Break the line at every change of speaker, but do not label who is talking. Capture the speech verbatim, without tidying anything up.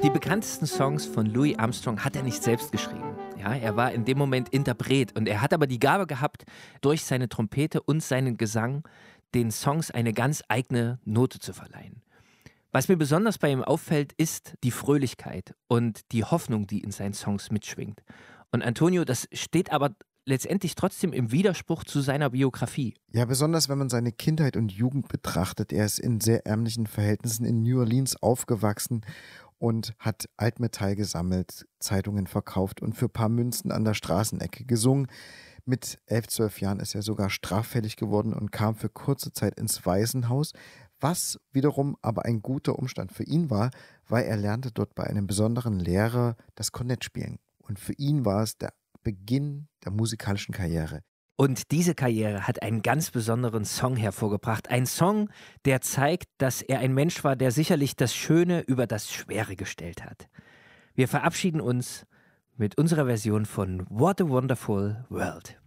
Die bekanntesten Songs von Louis Armstrong hat er nicht selbst geschrieben. Ja, er war in dem Moment Interpret und er hat aber die Gabe gehabt, durch seine Trompete und seinen Gesang den Songs eine ganz eigene Note zu verleihen. Was mir besonders bei ihm auffällt, ist die Fröhlichkeit und die Hoffnung, die in seinen Songs mitschwingt. Und Antonio, das steht aber letztendlich trotzdem im Widerspruch zu seiner Biografie.
Ja, besonders wenn man seine Kindheit und Jugend betrachtet. Er ist in sehr ärmlichen Verhältnissen in New Orleans aufgewachsen und hat Altmetall gesammelt, Zeitungen verkauft und für ein paar Münzen an der Straßenecke gesungen. Mit elf, zwölf Jahren ist er sogar straffällig geworden und kam für kurze Zeit ins Waisenhaus, was wiederum aber ein guter Umstand für ihn war, weil er lernte dort bei einem besonderen Lehrer das Kornett spielen. Und für ihn war es der Beginn der musikalischen Karriere.
Und diese Karriere hat einen ganz besonderen Song hervorgebracht. Ein Song, der zeigt, dass er ein Mensch war, der sicherlich das Schöne über das Schwere gestellt hat. Wir verabschieden uns mit unserer Version von What a Wonderful World.